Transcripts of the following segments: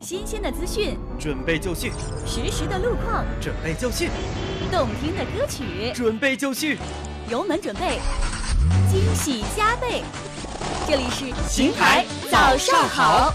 新鲜的资讯， 准备就绪； 实时的路况， 准备就绪； 动听的歌曲， 准备就绪。 油门准备，惊喜加倍。这里是邢台早上好。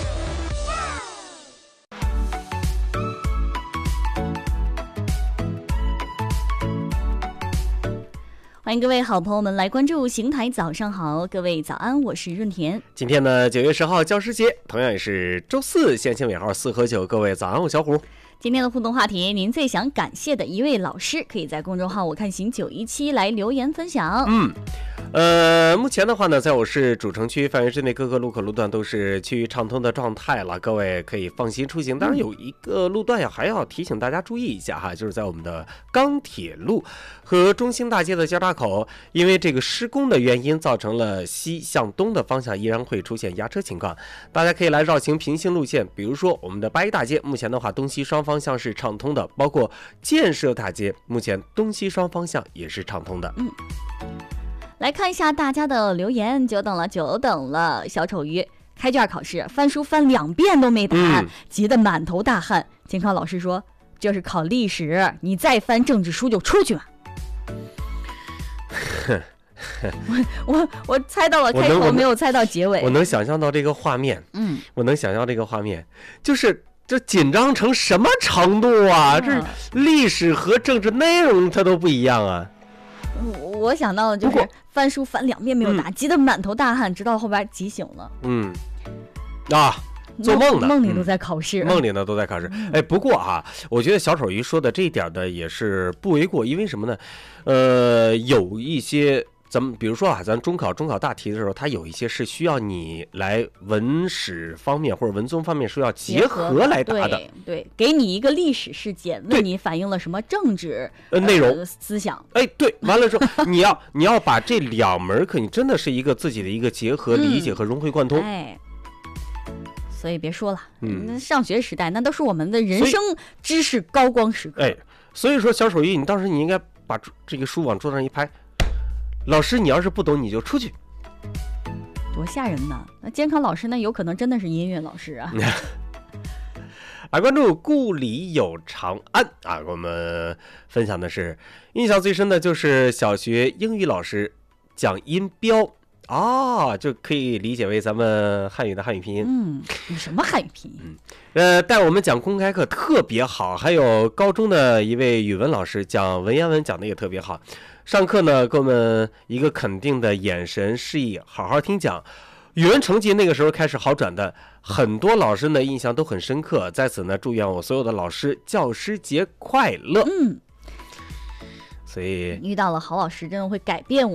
欢迎各位好朋友们来关注邢台早上好，各位早安，我是润田。 今天呢，9月10号教师节，同样也是周四，县情尾号4和9，各位早安，我小虎。 今天的互动话题，您最想感谢的一位老师，可以在公众号我看行917来留言分享。 目前的话呢，在我市主城区范围之内，各个路口路段都是趋于畅通的状态了，各位可以放心出行。当然有一个路段还要提醒大家注意一下哈，就是在我们的钢铁路和中兴大街的交叉口，因为这个施工的原因，造成了西向东的方向依然会出现压车情况，大家可以来绕行平行路线，比如说我们的八一大街，目前的话东西双方向是畅通的，包括建设大街，目前东西双方向也是畅通的。 来看一下大家的留言，久等了。小丑鱼开卷考试翻书翻2遍都没答案，急得满头大汗。监考老师说这是考历史，你再翻政治书就出去吧。我猜到了开头，没有猜到结尾。 我能想象到这个画面，我能想象这个画面，就是这紧张成什么程度啊？这历史和政治内容它都不一样啊。 我想到的就是翻书翻2遍没有答，急得满头大汗，直到后边急醒了。做梦呢，梦里都在考试， 梦里呢都在考试。不过我觉得小丑鱼说的这一点的也是不为过，因为什么呢？有一些咱们比如说咱中考大题的时候，它有一些是需要你来文史方面或者文综方面是要结合来答的。 对，给你一个历史事件，问你反映了什么政治内容思想。 对，完了之后你要把这2门课，你真的是一个自己的一个结合理解和融会贯通。 所以别说了，上学时代那都是我们的人生知识高光时刻。 所以说小丑鱼，你当时你应该把这个书往桌上一拍，老师你要是不懂你就出去， 多吓人呢！那监考老师呢，有可能真的是音乐老师啊。 来关注故里有长安给我们分享的是印象最深的就是小学英语老师讲音标就可以理解为咱们汉语的汉语拼音。 什么汉语拼音？ 带我们讲公开课特别好，还有高中的一位语文老师讲文言文讲的也特别好。上课呢，给我们一个肯定的眼神示意，好好听讲。语文成绩那个时候开始好转的，很多老师呢印象都很深刻。在此呢，祝愿我所有的老师教师节快乐。 所以遇到了好老师，真的会改变我。